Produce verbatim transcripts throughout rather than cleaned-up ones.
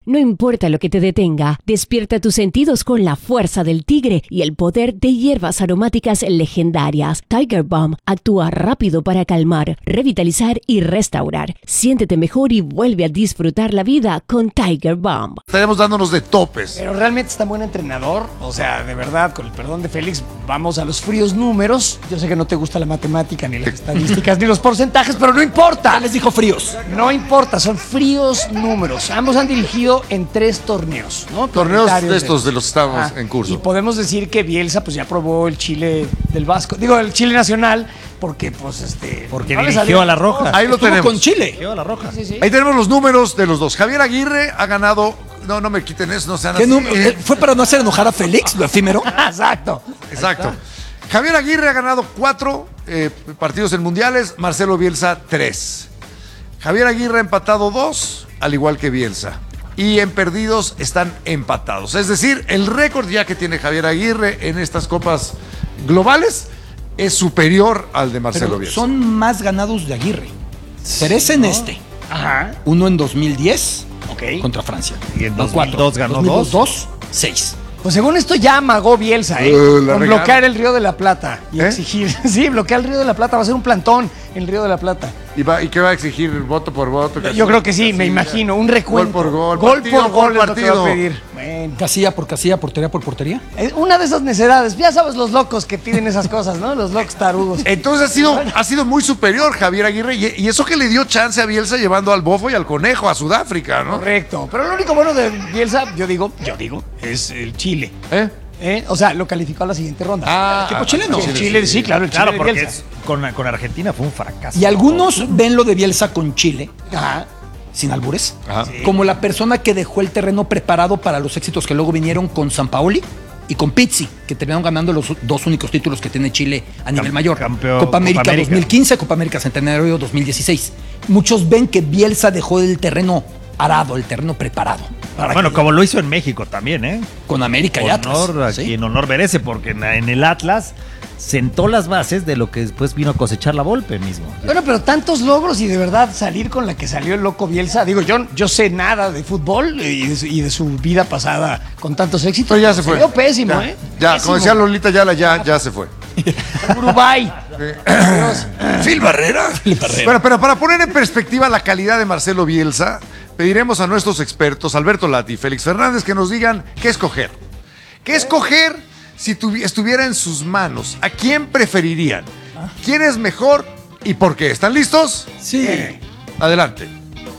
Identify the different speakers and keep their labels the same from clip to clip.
Speaker 1: No importa lo que te detenga, despierta tus sentidos con la fuerza del tigre y el poder de hierbas aromáticas legendarias. Tiger Balm actúa rápido para calmar, revitalizar y restaurar. Siéntete mejor y vuelve a disfrutar la vida con Tiger Balm.
Speaker 2: Estaremos dándonos de topes.
Speaker 3: Pero realmente está buen entrenador. O sea, de verdad, con el perdón de Félix, vamos a los fríos números. Yo sé que no te gusta la matemática, ni las estadísticas, ni los porcentajes, pero no importa.
Speaker 4: ¿Quién les dijo fríos?
Speaker 3: No importa, son fríos números. Ambos han dirigido en tres torneos, ¿no?
Speaker 2: Torneos de estos de los que estamos
Speaker 3: Ah,
Speaker 2: en curso.
Speaker 3: Y podemos decir que Bielsa pues ya probó el Chile del Vasco, digo el Chile nacional, porque pues este
Speaker 5: Porque
Speaker 3: no le
Speaker 5: dirigió
Speaker 3: salió.
Speaker 5: a la Roja.
Speaker 2: Ahí lo
Speaker 4: Estuvo
Speaker 2: tenemos.
Speaker 4: con Chile.
Speaker 5: Dirigió a la Roja.
Speaker 3: Sí, sí.
Speaker 2: Ahí tenemos los números de los dos. Javier Aguirre ha ganado. No, no me quiten eso, no sean
Speaker 4: ¿Qué
Speaker 2: así.
Speaker 4: número? Eh, ¿Fue para no hacer enojar a Félix, lo efímero?
Speaker 3: Exacto.
Speaker 2: Exacto. Javier Aguirre ha ganado cuatro eh, partidos en mundiales, Marcelo Bielsa tres. Javier Aguirre ha empatado dos, al igual que Bielsa. Y en perdidos están empatados. Es decir, el récord ya que tiene Javier Aguirre en estas copas globales es superior al de Marcelo
Speaker 4: Pero
Speaker 2: Bielsa.
Speaker 4: son más ganados de Aguirre. Tres en este.
Speaker 3: Ajá.
Speaker 4: Uno en dos mil diez
Speaker 3: Ok.
Speaker 4: contra Francia.
Speaker 5: Y en
Speaker 4: No,
Speaker 5: dos mil
Speaker 4: cuatro.
Speaker 5: dos ganó
Speaker 4: dos mil
Speaker 5: dos.
Speaker 4: dos, seis.
Speaker 3: Pues según esto ya amagó Bielsa, ¿eh?
Speaker 2: Uh, la
Speaker 3: Con
Speaker 2: regaron.
Speaker 3: bloquear el Río de la Plata y
Speaker 2: ¿Eh?
Speaker 3: exigir. Sí, bloquear el Río de la Plata. Va a ser un plantón en el Río de la Plata.
Speaker 2: ¿Y, va- ¿Y qué va a exigir? ¿Voto por voto?
Speaker 3: Yo creo que sí, me imagino. Un recuento.
Speaker 2: Gol por gol,
Speaker 3: Gol
Speaker 2: partido
Speaker 3: por
Speaker 2: por
Speaker 3: gol es lo que va a
Speaker 2: partido.
Speaker 3: pedir. Bueno.
Speaker 4: Casilla por casilla, portería por portería.
Speaker 3: Es una de esas necedades. Ya sabes los locos que piden esas cosas, ¿no? Los locos tarudos.
Speaker 2: Entonces ha sido, ha sido muy superior Javier Aguirre y, y eso que le dio chance a Bielsa llevando al Bofo y al Conejo a Sudáfrica, ¿no?
Speaker 3: Correcto. Pero lo único bueno de Bielsa, yo digo, yo digo, es el Chile.
Speaker 2: ¿Eh?
Speaker 3: ¿Eh? O sea, lo calificó a la siguiente ronda.
Speaker 2: Ah,
Speaker 4: equipo
Speaker 2: ah,
Speaker 4: chileno.
Speaker 3: el Chile, sí, claro, el Chile
Speaker 5: Claro,
Speaker 3: de
Speaker 5: porque
Speaker 3: Bielsa.
Speaker 5: es- con, con Argentina fue un fracaso.
Speaker 4: Y algunos ven lo de Bielsa con Chile,
Speaker 3: Ajá.
Speaker 4: sin albures,
Speaker 2: Ajá.
Speaker 4: como la persona que dejó el terreno preparado para los éxitos que luego vinieron con Sampaoli y con Pizzi, que terminaron ganando los dos únicos títulos que tiene Chile a nivel
Speaker 5: Cam-
Speaker 4: mayor.
Speaker 5: campeón,
Speaker 4: Copa América,
Speaker 5: Copa América.
Speaker 4: dos mil quince, Copa América Centenario dos mil dieciséis. Muchos ven que Bielsa dejó el terreno arado, el terreno preparado. para
Speaker 5: Bueno,
Speaker 4: que-
Speaker 5: como lo hizo en México también, ¿eh?
Speaker 4: con América y Atlas.
Speaker 5: Honor a
Speaker 4: ¿sí?
Speaker 5: quien honor merece, porque en, en el Atlas sentó las bases de lo que después vino a cosechar la Volpe mismo.
Speaker 3: Bueno, pero tantos logros y de verdad salir con la que salió el loco Bielsa. Digo, yo, yo sé nada de fútbol y de, su- y de su vida pasada con tantos éxitos.
Speaker 2: Pero ya se fue.
Speaker 3: Salió pésimo,
Speaker 2: ya,
Speaker 3: ¿eh?
Speaker 2: Ya,
Speaker 3: Pésimo.
Speaker 2: como decía Lolita Yala, ya, ya se fue.
Speaker 3: Uruguay. Adiós.
Speaker 2: Phil Barrera. Bueno, pero para poner en perspectiva la calidad de Marcelo Bielsa, pediremos a nuestros expertos, Alberto Lati y Félix Fernández, que nos digan qué escoger. ¿Qué escoger si tuvi- estuviera en sus manos? ¿A quién preferirían? ¿Quién es mejor y por qué? ¿Están listos?
Speaker 4: Sí.
Speaker 2: Adelante.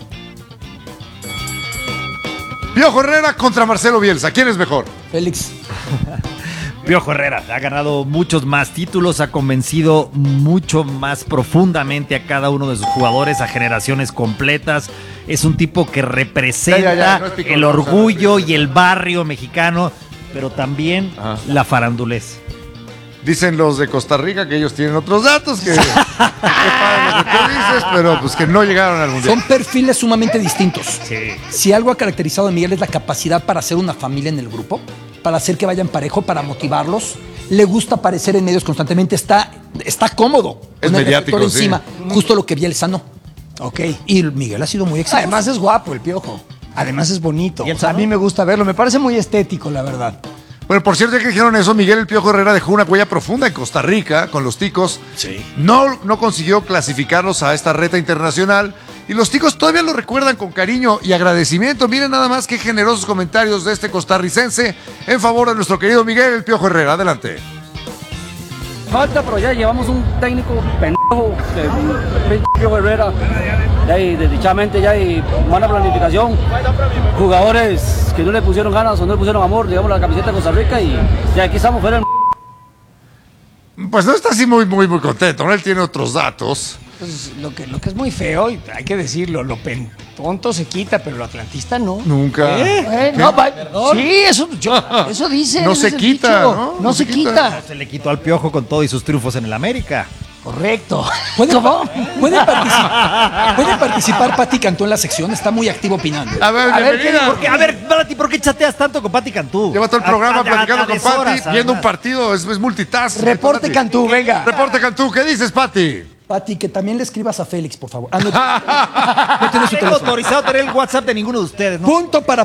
Speaker 2: Piojo Herrera contra Marcelo Bielsa. ¿Quién es mejor?
Speaker 4: Félix.
Speaker 5: Piojo Herrera ha ganado muchos más títulos, ha convencido mucho más profundamente a cada uno de sus jugadores, a generaciones completas. Es un tipo que representa
Speaker 2: Ya, ya, ya, no es picolón,
Speaker 5: el
Speaker 2: o sea, no
Speaker 5: orgullo
Speaker 2: es
Speaker 5: y el barrio mexicano, pero también
Speaker 2: Ajá.
Speaker 5: la farandulez.
Speaker 2: Dicen los de Costa Rica que ellos tienen otros datos, que, que padre lo que tú dices, pero pues que no llegaron al Mundial.
Speaker 4: Son perfiles sumamente distintos.
Speaker 5: Sí.
Speaker 4: Si algo ha caracterizado a Miguel es la capacidad para hacer una familia en el grupo, para hacer que vayan parejo, para motivarlos. Le gusta aparecer en medios constantemente, está, está cómodo.
Speaker 2: Es
Speaker 4: con el
Speaker 2: mediático,
Speaker 4: reflector
Speaker 2: sí.
Speaker 4: encima, justo lo que Bielsa no.
Speaker 3: Ok.
Speaker 4: Y Miguel ha sido muy exitoso.
Speaker 3: Además es guapo el Piojo. Además es bonito.
Speaker 5: ¿Y el
Speaker 3: O sea, a
Speaker 5: Sano?
Speaker 3: mí me gusta verlo. Me parece muy estético, la verdad.
Speaker 2: Bueno, por cierto, ya que dijeron eso, Miguel El Piojo Herrera dejó una huella profunda en Costa Rica con los Ticos.
Speaker 4: Sí.
Speaker 2: No, no consiguió clasificarlos a esta reta internacional y los Ticos todavía lo recuerdan con cariño y agradecimiento. Miren nada más qué generosos comentarios de este costarricense en favor de nuestro querido Miguel El Piojo Herrera. Adelante.
Speaker 6: Falta, pero ya llevamos un técnico pendejo, de Piojo Herrera. Ya hay, desdichadamente ya hay mala planificación. Jugadores que no le pusieron ganas o no le pusieron amor, digamos, la camiseta de Costa Rica y ya aquí estamos fuera del...
Speaker 2: Pues no está así muy, muy, muy contento, ¿no? Él tiene otros datos.
Speaker 3: Pues, lo, que, lo que es muy feo, y hay que decirlo, lo pen- tonto se quita, pero lo atlantista no.
Speaker 2: Nunca.
Speaker 3: Eh, no, va- sí, eso, yo- eso dice.
Speaker 2: No
Speaker 3: ese
Speaker 2: se
Speaker 3: es el
Speaker 2: quita,
Speaker 3: dicho.
Speaker 2: ¿no?
Speaker 3: No, se, quita.
Speaker 5: Se le quitó al Piojo con todo y sus triunfos en el América.
Speaker 3: Correcto.
Speaker 4: ¿Puede,
Speaker 3: ¿Cómo?
Speaker 4: puede participar, puede participar Pati Cantú en la sección, está muy activo opinando.
Speaker 2: A ver,
Speaker 3: A ver,
Speaker 2: bienvenida.
Speaker 3: ¿qué-
Speaker 5: ¿Por qué? A ver, Pati, ¿por qué chateas tanto con Pati Cantú?
Speaker 2: Lleva todo el programa
Speaker 5: A- a-
Speaker 2: platicando
Speaker 5: a
Speaker 2: con
Speaker 5: deshoras,
Speaker 2: Pati, viendo un
Speaker 5: además.
Speaker 2: partido, es, es multitask.
Speaker 3: Reporte
Speaker 2: Pati.
Speaker 3: Cantú, venga.
Speaker 2: Reporte Cantú, ¿qué dices, Pati?
Speaker 4: Pati, que también le escribas a Félix, por favor. Ah, no, no tienes su
Speaker 5: Tengo
Speaker 4: teléfono.
Speaker 5: autorizado tener el WhatsApp de ninguno de ustedes, ¿no?
Speaker 4: Punto para